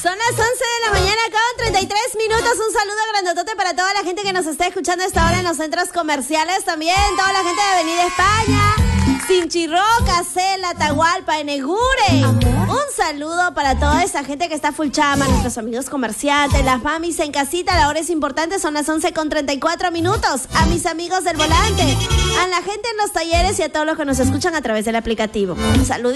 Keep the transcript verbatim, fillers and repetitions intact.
Son las once de la mañana con treinta y tres minutos. Un saludo grandotote para toda la gente que nos está escuchando a esta hora en los centros comerciales. También toda la gente de Avenida España, Sinchirroca, Cela, Atahualpa, Enegure. Un saludo para toda esa gente que está full chama, nuestros amigos comerciantes, las mamis en casita. La hora es importante, son las once con treinta y cuatro minutos. A mis amigos del volante, a la gente en los talleres y a todos los que nos escuchan a través del aplicativo. Un saludo.